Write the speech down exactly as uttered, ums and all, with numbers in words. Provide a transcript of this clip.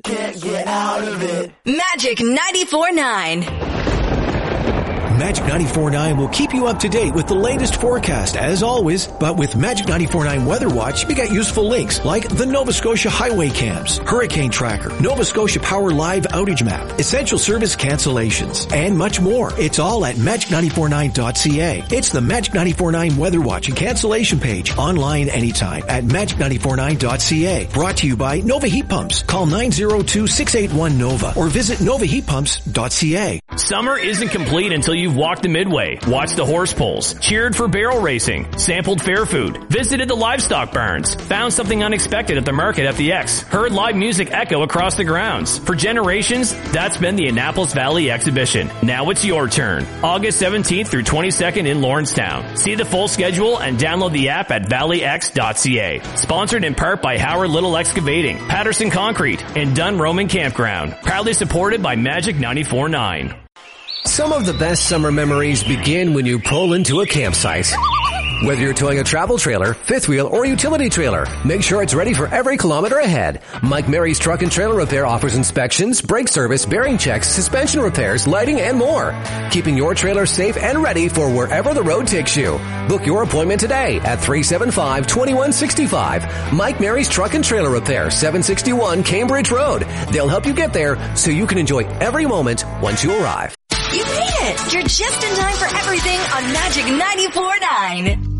Can't get out of it. Magic ninety-four point nine. Magic ninety-four point nine will keep you up to date with the latest forecast, as always. But with Magic ninety-four point nine Weather Watch, you get useful links like the Nova Scotia Highway Cams, Hurricane Tracker, Nova Scotia Power Live Outage Map, Essential Service Cancellations, and much more. It's all at magic ninety-four point nine dot c a. It's the Magic ninety-four point nine Weather Watch and cancellation page, online anytime at magic ninety-four point nine dot c a. Brought to you by Nova Heat Pumps. Call nine zero two, six eight one, NOVA or visit nova heat pumps dot c a. Summer isn't complete until you've walked the Midway, watched the horse pulls, cheered for barrel racing, sampled fair food, visited the livestock barns, found something unexpected at the market at the X, heard live music echo across the grounds. For generations, that's been the Annapolis Valley Exhibition. Now it's your turn. August seventeenth through twenty-second in Lawrencetown. See the full schedule and download the app at valley x dot c a. Sponsored in part by Howard Little Excavating, Patterson Concrete, and Dunn Roman Campground. Proudly supported by Magic ninety-four point nine. Some of the best summer memories begin when you pull into a campsite. Whether you're towing a travel trailer, fifth wheel, or utility trailer, make sure it's ready for every kilometer ahead. Mike Mary's Truck and Trailer Repair offers inspections, brake service, bearing checks, suspension repairs, lighting, and more. Keeping your trailer safe and ready for wherever the road takes you. Book your appointment today at three seven five, two one six five. Mike Mary's Truck and Trailer Repair, seven sixty-one Cambridge Road. They'll help you get there so you can enjoy every moment once you arrive. You made it! You're just in time for everything on Magic ninety-four point nine.